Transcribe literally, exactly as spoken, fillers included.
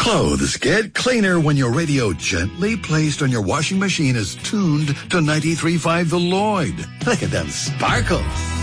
Clothes get cleaner when your radio gently placed on your washing machine is tuned to ninety-three point five The Lloyd. Look at them sparkles.